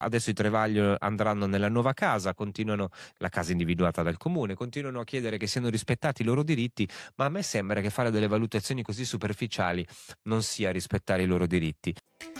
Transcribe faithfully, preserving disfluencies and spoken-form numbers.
adesso i Trevaglio andranno nella nuova casa, continuano la casa individuata dal comune, continuano a chiedere che siano rispettati i loro diritti, ma a me sembra che fare delle valutazioni così superficiali non sia rispettare i loro diritti.